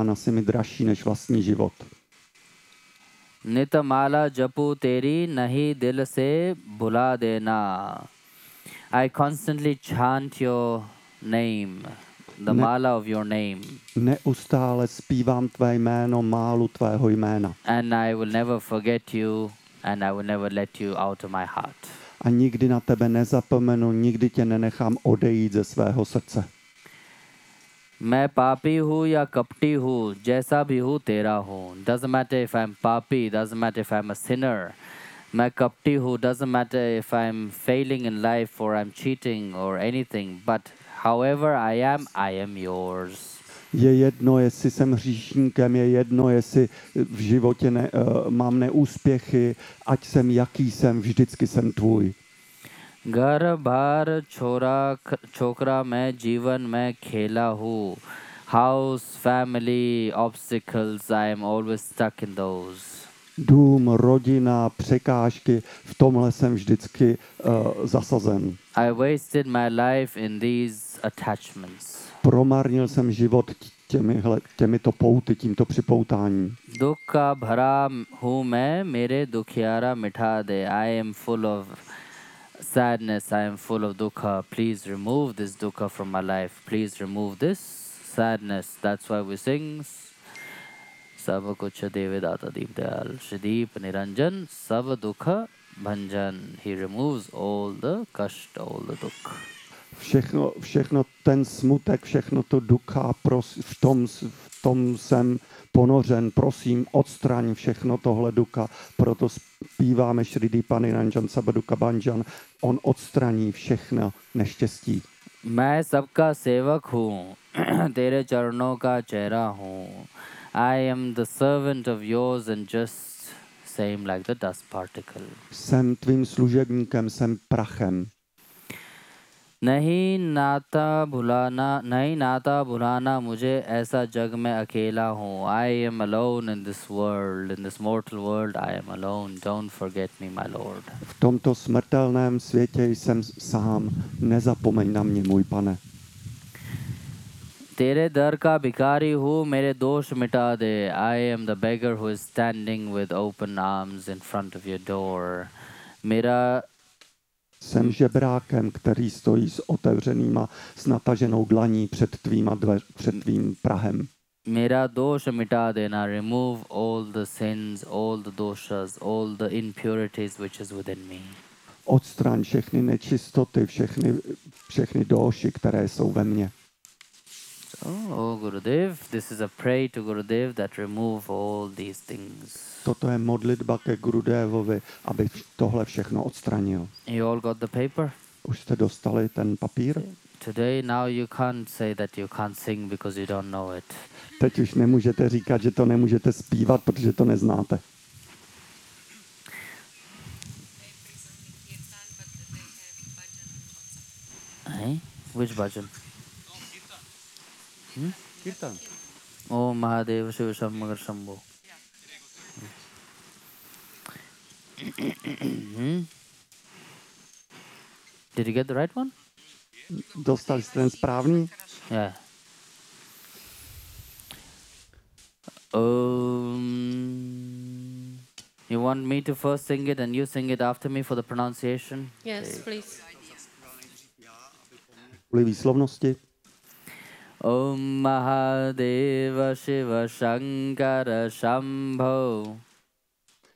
Pána si mi dražší než vlastní život. नित माला जपू तेरी नहीं दिल से भुला देना. I constantly chant your name, the mala of your name. Neustále zpívám tvé jméno, málu tvého jména. And I will never forget you and I will never let you out of my heart. A nikdy na tebe nezapomenu, nikdy tě nenechám odejít ze svého srdce. मैं पापी हूँ या कपटी हूँ, जैसा भी हूँ तेरा हूँ. Doesn't matter if I'm पापी, doesn't matter if I'm a sinner. मैं कपटी हूँ, doesn't matter if I'm failing in life or I'm cheating or anything. But however I am yours. Je jedno, jestli jsem hříšníkem, je jedno, jestli v životě mám neúspěchy, ať jsem jaký jsem, vždycky jsem tvůj. घर बार छोकरा मैं जीवन में खेला हूँ. House, family, obstacles, I am always stuck in those. Dům, rodina, překážky, v tomhle jsem vždycky zasazen. I wasted my life in these attachments. Promarnil jsem život těmito pouty, tímto připoutáním. दुख भरा हूँ मैं, मेरे दुखियारा मिठा दे. I am full of sadness, I am full of dukkha. Please remove this dukkha from my life. Please remove this sadness. That's why we sing Sab kuch Deve Data Deep Dayal Shrideep Niranjan Sab Dukha Bhanjan. He removes all the kashta, all the dukkha. Všechno ten smutek, všechno to dukkha, v tom jsem ponořen, prosím, odstraň všechno tohle dukkha. Proto zpíváme Shrideepa Niranjan Sab Dukha Bhanjan. On odstraní všechno neštěstí. मैं सबका सेवक हूँ, तेरे चरणों का चेहरा हूँ. I am the servant of yours and just same like the dust particle. Jsem tvým služebníkem, jsem prachem. नहीं नाता भुलाना मुझे, ऐसा जग में अकेला हूँ. I am alone in this world, in this mortal world. I am alone. Don't forget me, my Lord. V tomto smrtelném světě jsem sám. Nezapomeň na mě, můj Pane. तेरे दर का भिखारी हूँ, मेरे दोष मिटा दे. I am the beggar who is standing with open arms in front of your door. Jsem žebrákem, který stojí s otevřenýma, s nataženou dlaní před tvým prahem. मेरा दोष मिटा देना. Remove all the sins, all the doshas, all the impurities which is within me. Odstraň všechny nečistoty, všechny doši, které jsou ve mně. Oh, Gurudev, this is a prayer to Gurudev that remove all these things. Toto je modlitba ke Gurudevovi, aby tohle všechno odstranil. You all got the paper? Už jste dostali ten papír? Today, now you can't say that you can't sing because you don't know it. Teď už nemůžete říkat, že to nemůžete zpívat, protože to neznáte. Hey? Which bhajan? Kirtan. Om Mahadev Shiva Shambhagar Shambho. Did you get the right one? Dostali jste ten správný? Yeah. You want me to first sing it and you sing it after me for the pronunciation? Yes, please. Kvůli výslovnosti. Om Mahadeva Shiva Shankara Shambho.